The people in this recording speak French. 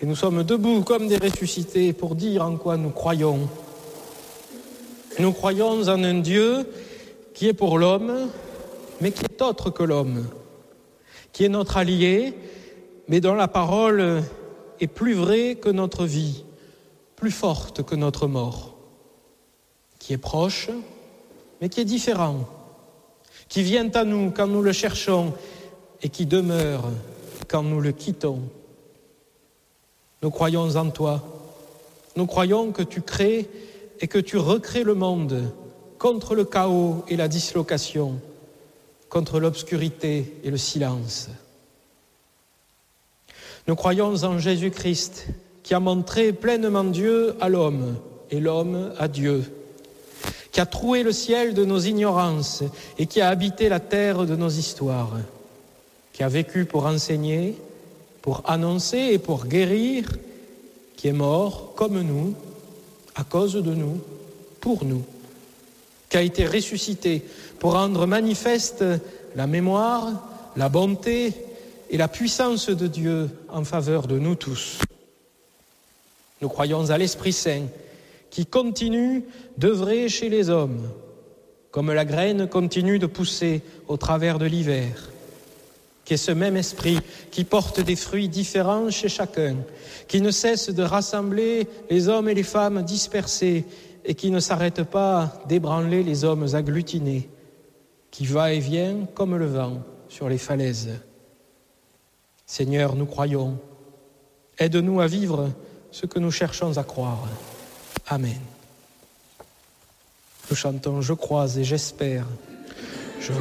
nous sommes debout comme des ressuscités pour dire en quoi nous croyons. Nous croyons en un Dieu qui est pour l'homme, mais qui est autre que l'homme, qui est notre allié, mais dont la parole est plus vraie que notre vie, plus forte que notre mort, qui est proche, mais qui est différent, qui vient à nous quand nous le cherchons et qui demeure quand nous le quittons. Nous croyons en toi. Nous croyons que tu crées et que tu recrées le monde contre le chaos et la dislocation, contre l'obscurité et le silence. Nous croyons en Jésus-Christ qui a montré pleinement Dieu à l'homme et l'homme à Dieu, qui a troué le ciel de nos ignorances et qui a habité la terre de nos histoires, qui a vécu pour enseigner, pour annoncer et pour guérir, qui est mort comme nous, à cause de nous, pour nous, qui a été ressuscité pour rendre manifeste la mémoire, la bonté et la puissance de Dieu en faveur de nous tous. Nous croyons à l'Esprit Saint qui continue d'œuvrer chez les hommes, comme la graine continue de pousser au travers de l'hiver, qui est ce même esprit qui porte des fruits différents chez chacun, qui ne cesse de rassembler les hommes et les femmes dispersés et qui ne s'arrête pas d'ébranler les hommes agglutinés, qui va et vient comme le vent sur les falaises. Seigneur, nous croyons. Aide-nous à vivre ce que nous cherchons à croire. Amen. Nous chantons « Je crois et j'espère ».